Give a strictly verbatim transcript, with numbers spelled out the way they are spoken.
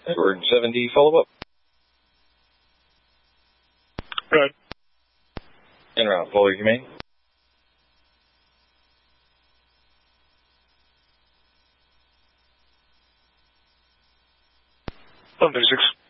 Edward seven D, follow up. Good. En route, follow your humane. eleven thirty-six.